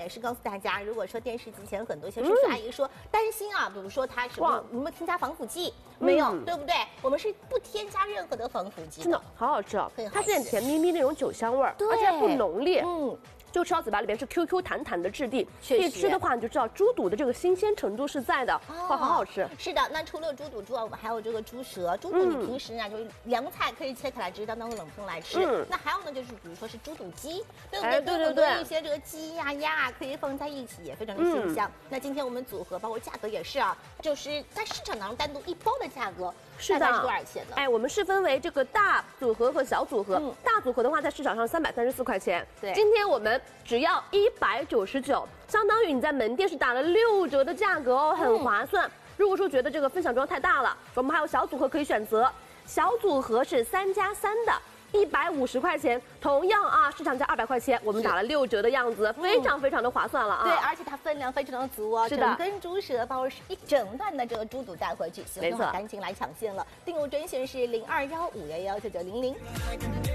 是告诉大家，如果说电视机前很多一些叔叔阿姨说担心啊，比如说它什么有没有添加防腐剂，没有，对不对？我们是不添加任何的防腐剂， 真的好好吃哦，它是吃点甜咪咪那种酒香味儿，而且它不浓烈，就吃到嘴巴里边是 QQ 弹弹的质地，一吃的话你就知道猪肚的这个新鲜程度是在的，哇，好好吃。 是的，那除了猪肚之外，我们还有这个猪舌。猪肚你平时呢就是凉菜可以切开来直接当冷风来吃。那还有呢就是比如说是猪肚鸡，对不对？对很多一些这个鸡呀鸭啊可以放在一起，也非常的清香。那今天我们组合包括价格也是啊，就是在市场当中单独一包的价格。 是的， 大概是多少钱呢？ 哎，我们是分为这个大组合和小组合。大组合的话，在市场上334块钱。 对， 今天我们只要199，相当于你在门店是打了6折的价格哦，很划算。如果说觉得这个分享装太大了，我们还有小组合可以选择。小组合是3+3的。150块钱，同样啊，市场价200块钱，我们打了6折的样子，非常非常的划算了啊！ 对，而且它分量非常的足哦， 是的， 整根猪舌包是一整段的这个猪肚带回去， 没错， 赶紧来抢先了，订购专线是0215119900。